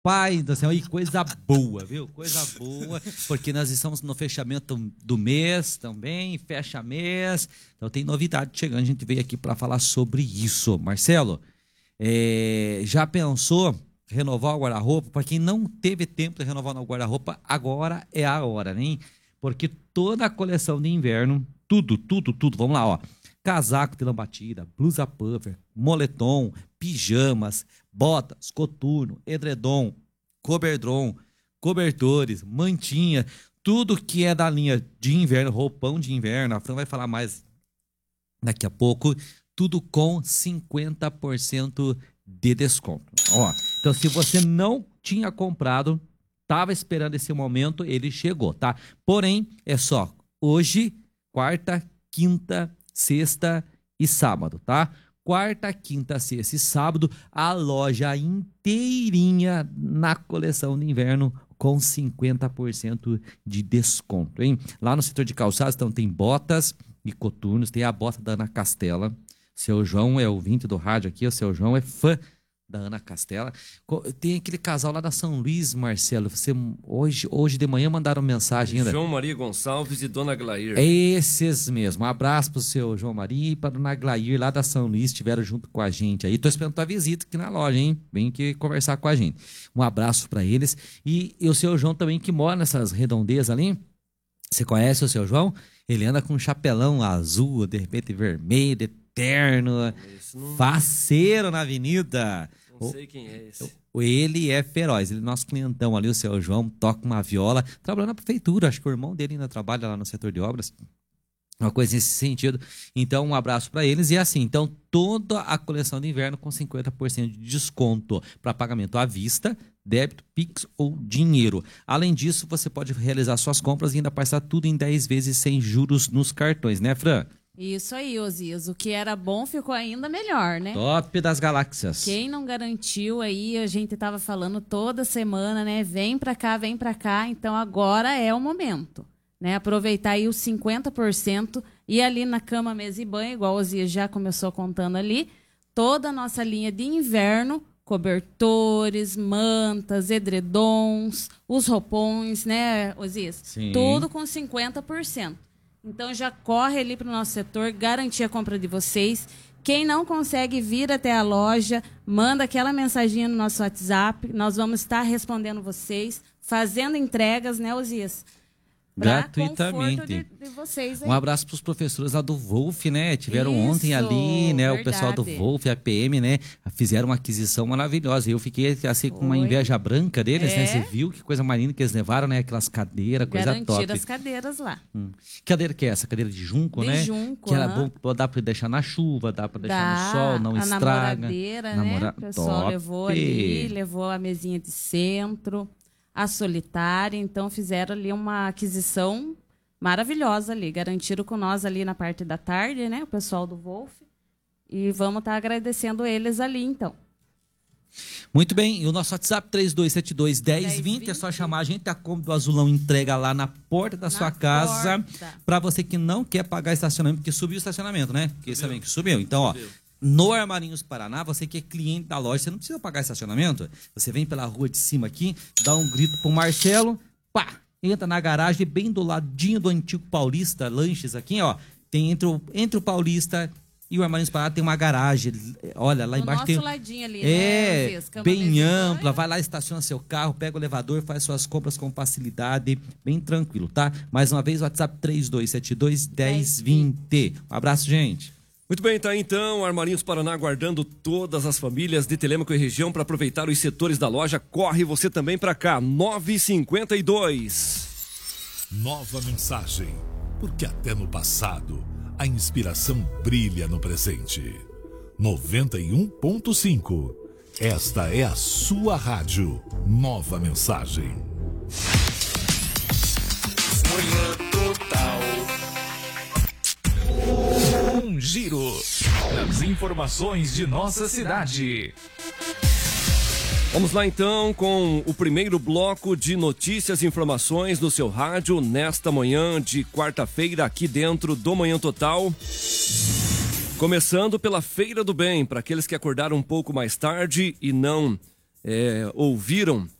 Pai do céu, e coisa boa, viu? Coisa boa, porque nós estamos no fechamento do mês também, fecha mês, então tem novidade chegando, a gente veio aqui para falar sobre isso. Marcelo, já pensou renovar o guarda-roupa? Para quem não teve tempo de renovar o guarda-roupa, agora é a hora, né? Porque toda a coleção de inverno, tudo, vamos lá, ó. Casaco de lã batida, blusa puffer, moletom, pijamas, botas, coturno, edredom, coberdron, cobertores, mantinha, tudo que é da linha de inverno, roupão de inverno, a Fran vai falar mais daqui a pouco, tudo com 50% de desconto. Ó, então se você não tinha comprado, estava esperando esse momento, ele chegou, tá? Porém, é só hoje, quarta, quinta, sexta e sábado, tá? Quarta, quinta, sexta e sábado, a loja inteirinha na coleção de inverno com 50% de desconto, hein? Lá no setor de calçados, então tem botas e coturnos, tem a bota da Ana Castela. Seu João é ouvinte do rádio aqui, o seu João é fã da Ana Castela. Tem aquele casal lá da São Luís, Marcelo. Você hoje de manhã mandaram mensagem ainda. João Maria Gonçalves e Dona Glair. Esses mesmo. Um abraço pro seu João Maria e pra Dona Glair lá da São Luís, estiveram junto com a gente aí. Tô esperando tua visita aqui na loja, hein? Vem aqui conversar com a gente. Um abraço pra eles. E o seu João também, que mora nessas redondezas ali. Você conhece o seu João? Ele anda com um chapelão azul, de repente vermelho, eterno, faceiro na avenida. Não sei quem é esse. Ele é feroz, ele é nosso clientão ali, o seu João, toca uma viola, trabalhando na prefeitura, acho que o irmão dele ainda trabalha lá no setor de obras, uma coisa nesse sentido. Então, um abraço para eles. E assim, então, toda a coleção de inverno com 50% de desconto para pagamento à vista, débito, Pix ou dinheiro. Além disso, você pode realizar suas compras e ainda passar tudo em 10 vezes sem juros nos cartões, né, Fran? Isso aí, Osias. O que era bom ficou ainda melhor, né? Top das galáxias. Quem não garantiu aí, a gente tava falando toda semana, né? Vem pra cá. Então agora é o momento, né? Aproveitar aí os 50% e ali na cama, mesa e banho, igual o Osias já começou contando ali, toda a nossa linha de inverno, cobertores, mantas, edredons, os roupões, né, Osias? Sim. Tudo com 50%. Então já corre ali para o nosso setor, garantir a compra de vocês. Quem não consegue vir até a loja, manda aquela mensaginha no nosso WhatsApp. Nós vamos estar respondendo vocês, fazendo entregas, né, Osias? Gratuitamente. De vocês aí. Um abraço para os professores lá do Wolf, né? Tiveram Isso, ontem ali, né? verdade. O pessoal do Wolf, a PM, né? Fizeram uma aquisição maravilhosa. Eu fiquei assim com uma inveja branca deles, né? Você viu que coisa mais linda que eles levaram, né? Aquelas cadeiras, coisa top. Garantir as cadeiras lá. Que cadeira que é essa? Cadeira de junco, né? De junco, que era bom, dá para deixar na chuva, dá para deixar no sol, não a estraga. namoradeira, né? O pessoal levou ali, levou a mesinha de centro, a solitária. Então fizeram ali uma aquisição maravilhosa ali, garantiram com nós ali na parte da tarde, né, o pessoal do Wolf, e vamos estar agradecendo eles ali, então. Muito bem, e o nosso WhatsApp 3272-1020, é só chamar a gente, a Kombi do Azulão entrega lá na porta da sua casa, para você que não quer pagar estacionamento, porque subiu o estacionamento, né? Porque sabem que subiu, então, ó, no Armarinhos Paraná, você que é cliente da loja, você não precisa pagar estacionamento, você vem pela rua de cima aqui, dá um grito pro Marcelo, pá! Entra na garagem, bem do ladinho do antigo Paulista, lanches aqui, ó. Tem entre o Paulista e o Armarinhos Paraná tem uma garagem. Olha, lá embaixo tem. Ladinho ali, né? Bem ampla. banho. Vai lá, estaciona seu carro, pega o elevador, faz suas compras com facilidade, bem tranquilo, tá? Mais uma vez, o WhatsApp 3272-1020. Um abraço, gente. Muito bem, tá então, Armarinhos Paraná aguardando todas as famílias de Telêmaco e região para aproveitar os setores da loja. Corre você também para cá, 9h52. Nova mensagem, porque até no passado a inspiração brilha no presente. 91.5. Esta é a sua rádio. Nova mensagem. Manhã Total. Um giro das informações de nossa cidade. Vamos lá então com o primeiro bloco de notícias e informações no seu rádio nesta manhã de quarta-feira aqui dentro do Manhã Total. Começando pela Feira do Bem, para aqueles que acordaram um pouco mais tarde e não ouviram